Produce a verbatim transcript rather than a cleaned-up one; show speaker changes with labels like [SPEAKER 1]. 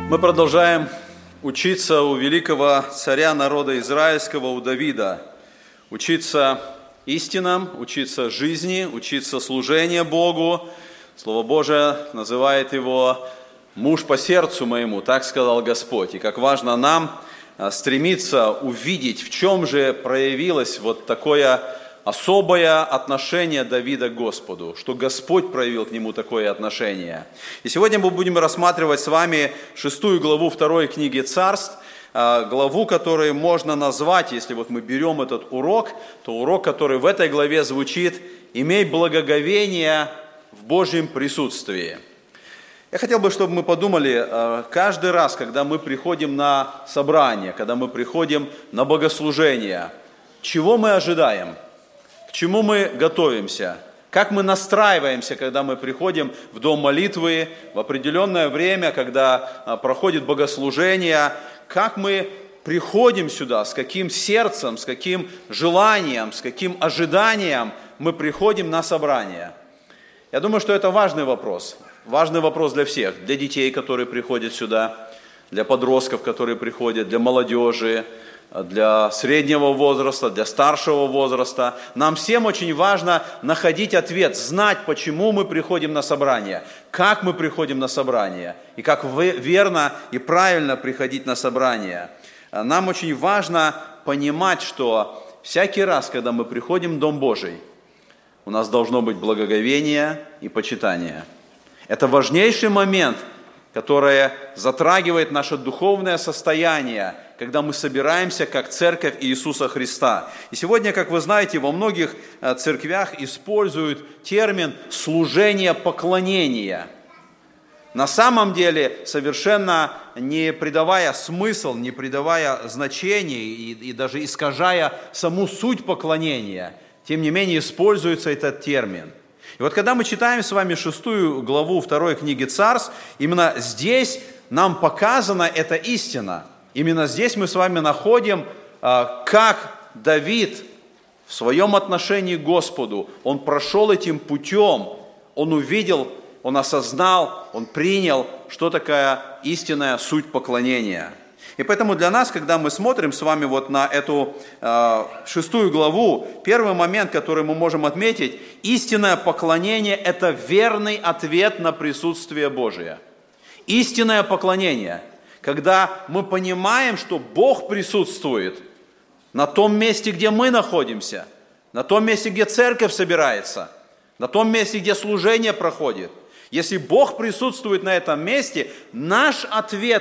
[SPEAKER 1] Мы продолжаем учиться у великого царя народа израильского, у Давида. Учиться истинам, учиться жизни, учиться служению Богу. Слово Божие называет его «муж по сердцу моему», так сказал Господь. И как важно нам стремиться увидеть, в чем же проявилось вот такое особое отношение Давида к Господу, что Господь проявил к нему такое отношение. И сегодня мы будем рассматривать с вами шестую главу второй книги Царств, главу, которую можно назвать, если вот мы берем этот урок, то урок, который в этой главе звучит: «Имей благоговение в Божьем присутствии». Я хотел бы, чтобы мы подумали, каждый раз, когда мы приходим на собрание, когда мы приходим на богослужение, чего мы ожидаем? К чему мы готовимся? Как мы настраиваемся, когда мы приходим в дом молитвы в определенное время, когда проходит богослужение? Как мы приходим сюда, с каким сердцем, с каким желанием, с каким ожиданием мы приходим на собрание? Я думаю, что это важный вопрос. Важный вопрос для всех, для детей, которые приходят сюда, для подростков, которые приходят, для молодежи, для среднего возраста, для старшего возраста. Нам всем очень важно находить ответ, знать, почему мы приходим на собрание, как мы приходим на собрание, и как верно и правильно приходить на собрание. Нам очень важно понимать, что всякий раз, когда мы приходим в Дом Божий, у нас должно быть благоговение и почитание. Это важнейший момент, который затрагивает наше духовное состояние, когда мы собираемся как церковь Иисуса Христа. И сегодня, как вы знаете, во многих церквях используют термин «служение поклонения». На самом деле, совершенно не придавая смысл, не придавая значения и, и даже искажая саму суть поклонения, тем не менее используется этот термин. И вот когда мы читаем с вами шестую главу второй книги Царств, именно здесь нам показана эта истина. Именно здесь мы с вами находим, как Давид в своем отношении к Господу, он прошел этим путем, он увидел, он осознал, он принял, что такая истинная суть поклонения. И поэтому для нас, когда мы смотрим с вами вот на эту э, шестую главу, первый момент, который мы можем отметить: истинное поклонение – это верный ответ на присутствие Божие. Истинное поклонение, когда мы понимаем, что Бог присутствует на том месте, где мы находимся, на том месте, где церковь собирается, на том месте, где служение проходит. Если Бог присутствует на этом месте, наш ответ